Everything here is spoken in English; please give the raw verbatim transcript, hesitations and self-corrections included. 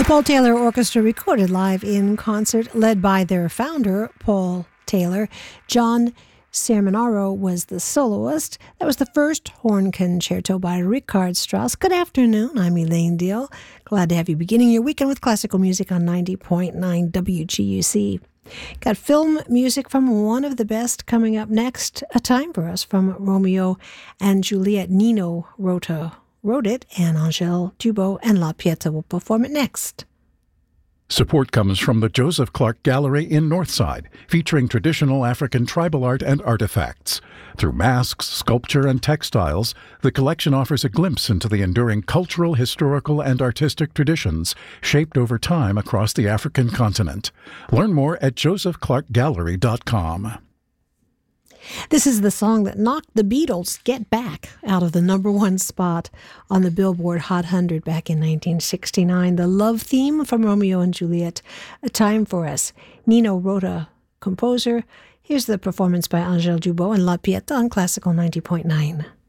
Paul Taylor Orchestra recorded live in concert, led by their founder, Paul Taylor. John Sermonaro was the soloist. That was the first horn concerto by Richard Strauss. Good afternoon, I'm Elaine Deal. Glad to have you beginning your weekend with classical music on ninety point nine W G U C. Got film music from one of the best coming up next. A Time for Us from Romeo and Juliet. Nino Rota wrote it, and Angèle Dubot and La Pieta will perform it next. Support comes from the Joseph Clark Gallery in Northside, featuring traditional African tribal art and artifacts. Through masks, sculpture, and textiles, the collection offers a glimpse into the enduring cultural, historical, and artistic traditions shaped over time across the African continent. Learn more at joseph clark gallery dot com. This is the song that knocked the Beatles' Get Back out of the number one spot on the Billboard Hot one hundred back in nineteen sixty-nine. The love theme from Romeo and Juliet, A Time for Us. Nino Rota, composer. Here's the performance by Angèle Dubot and La Pieta on Classical ninety point nine.